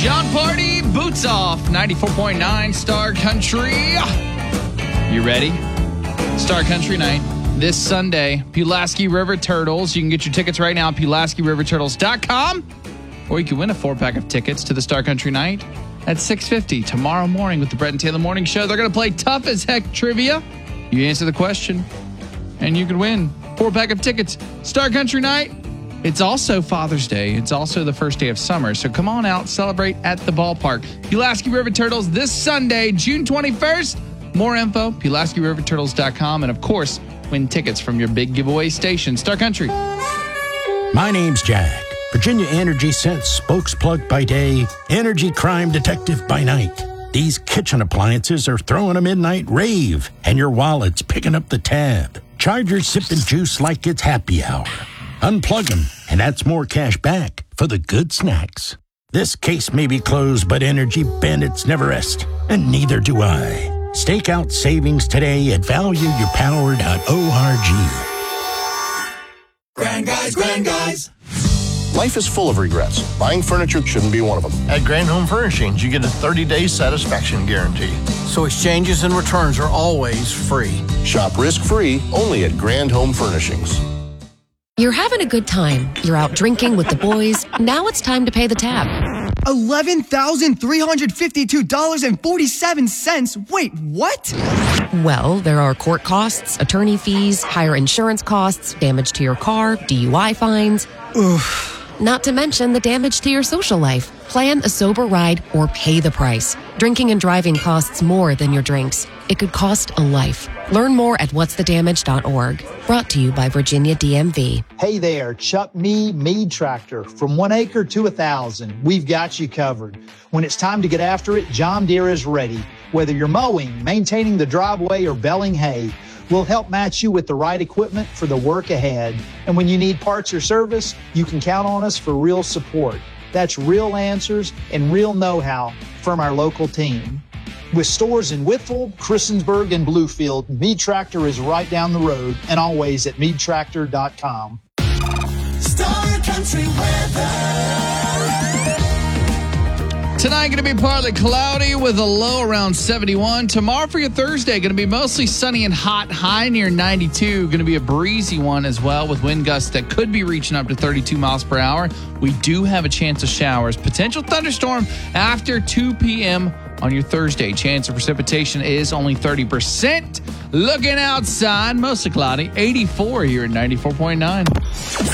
John Party, Boots Off, 94.9 Star Country. You ready? Star Country Night this Sunday. Pulaski River Turtles. You can get your tickets right now at PulaskiRiverTurtles.com. Or you can win a 4-pack of tickets to the Star Country Night at 6:50 tomorrow morning with the Brett and Taylor Morning Show. They're going to play tough as heck trivia. You answer the question, and you could win 4-pack of tickets. Star Country Night. It's also Father's Day. It's also the first day of summer. So come on out, celebrate at the ballpark. Pulaski River Turtles this Sunday, June 21st. More info, PulaskiRiverTurtles.com. And, of course, win tickets from your big giveaway station, Star Country. My name's Jack. Virginia Energy Sense spokesplug by day, energy crime detective by night. These kitchen appliances are throwing a midnight rave, and your wallet's picking up the tab. Chargers sipping juice like it's happy hour. Unplug them, and that's more cash back for the good snacks. This case may be closed, but Energy Bandits never rest, and neither do I. Stake out savings today at valueyourpower.org. Grand Guys. Life is full of regrets. Buying furniture shouldn't be one of them. At Grand Home Furnishings, you get a 30-day satisfaction guarantee. So exchanges and returns are always free. Shop risk-free only at Grand Home Furnishings. You're having a good time. You're out drinking with the boys. Now it's time to pay the tab. $11,352.47. Wait, what? Well, there are court costs, attorney fees, higher insurance costs, damage to your car, DUI fines. Oof. Not to mention the damage to your social life. Plan a sober ride or pay the price. Drinking and driving costs more than your drinks. It could cost a life. Learn more at whatsthedamage.org. Brought to you by Virginia DMV. Hey there, Chuck Mead Tractor. From 1 acre to 1,000, we've got you covered. When it's time to get after it, John Deere is ready. Whether you're mowing, maintaining the driveway, or baling hay, we'll help match you with the right equipment for the work ahead. And when you need parts or service, you can count on us for real support. That's real answers and real know-how from our local team. With stores in Whitfield, Christiansburg, and Bluefield, Mead Tractor is right down the road and always at meadtractor.com. Star Country weather. Tonight going to be partly cloudy with a low around 71. Tomorrow for your Thursday going to be mostly sunny and hot, high near 92. Going to be a breezy one as well with wind gusts that could be reaching up to 32 miles per hour. We do have a chance of showers. Potential thunderstorm after 2 p.m. on your Thursday. Chance of precipitation is only 30%. Looking outside, mostly cloudy, 84 here at 94.9.